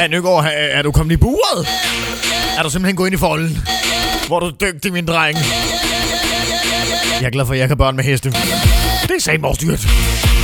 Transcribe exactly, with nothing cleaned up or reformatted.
Ja, Nygaard, er, er du kommet i buret? Er du simpelthen gået ind i folden? Hvor du er dygtig, min dreng. Jeg er glad for, at jeg kan børn med heste. Det er satme overstyrt.